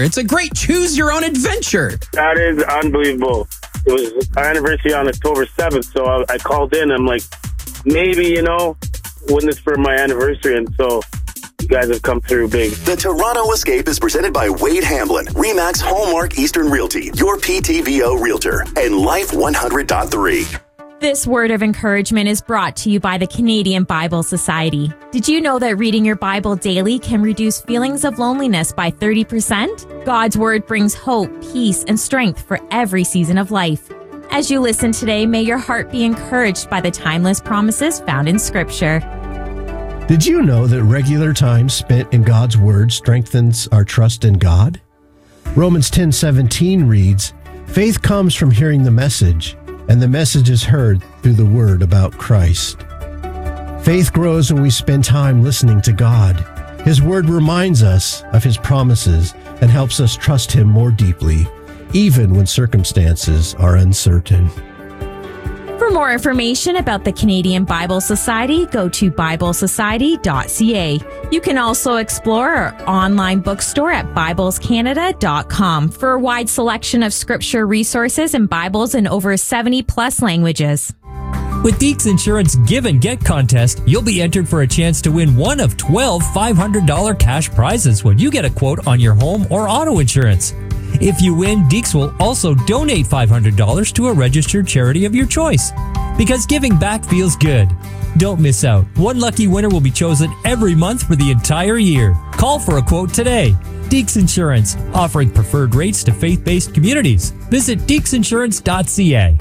It's a great choose-your-own adventure. That is unbelievable. It was our anniversary on October 7th, so I called in. I'm like, maybe, win this for my anniversary, and so you guys have come through big. The Toronto Escape is presented by Wade Hamblin, RE/MAX Hallmark Eastern Realty, your PTVO Realtor, and Life 100.3. This word of encouragement is brought to you by the Canadian Bible Society. Did you know that reading your Bible daily can reduce feelings of loneliness by 30%? God's Word brings hope, peace, and strength for every season of life. As you listen today, may your heart be encouraged by the timeless promises found in Scripture. Did you know that regular time spent in God's Word strengthens our trust in God? Romans 10:17 reads, "Faith comes from hearing the message, and the message is heard through the word about Christ." Faith grows when we spend time listening to God. His word reminds us of his promises and helps us trust him more deeply, even when circumstances are uncertain. For more information about the Canadian Bible Society, go to biblesociety.ca. You can also explore our online bookstore at biblescanada.com for a wide selection of scripture resources and Bibles in over 70-plus languages. With Deeks Insurance Give and Get contest, you'll be entered for a chance to win one of 12 $500 cash prizes when you get a quote on your home or auto insurance. If you win, Deeks will also donate $500 to a registered charity of your choice. Because giving back feels good. Don't miss out. One lucky winner will be chosen every month for the entire year. Call for a quote today. Deeks Insurance, offering preferred rates to faith-based communities. Visit deeksinsurance.ca.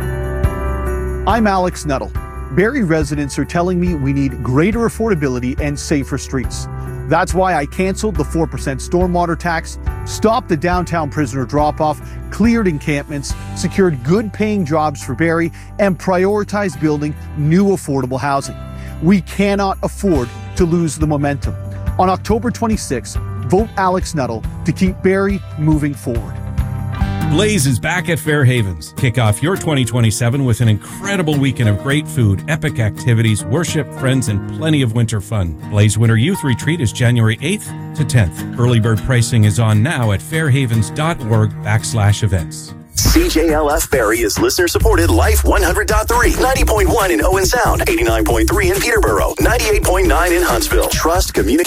I'm Alex Nuttall. Barrie residents are telling me we need greater affordability and safer streets. That's why I canceled the 4% stormwater tax, stopped the downtown prisoner drop-off, cleared encampments, secured good-paying jobs for Barrie, and prioritized building new affordable housing. We cannot afford to lose the momentum. On October 26, vote Alex Nuttall to keep Barrie moving forward. Blaze is back at Fairhavens. Kick off your 2027 with an incredible weekend of great food, epic activities, worship, friends, and plenty of winter fun. Blaze Winter Youth Retreat is January 8th to 10th. Early bird pricing is on now at fairhavens.org/events. CJLF Barrie is listener-supported Life 100.3, 90.1 in Owen Sound, 89.3 in Peterborough, 98.9 in Huntsville. Trust, communicate.